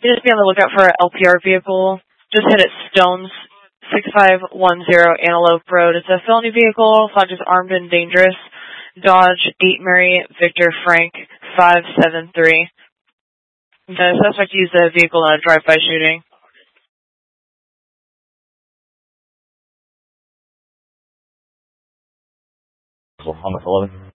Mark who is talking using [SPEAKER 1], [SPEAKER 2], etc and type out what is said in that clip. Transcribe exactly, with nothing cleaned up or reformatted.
[SPEAKER 1] You just be on the lookout for an L P R vehicle. Just hit at Stones, six five one zero Antelope Road. It's a felony vehicle, subject is armed and dangerous. Dodge eight Mary Victor Frank five seven three. The suspect used the vehicle in a drive-by shooting.
[SPEAKER 2] Thomas eleven.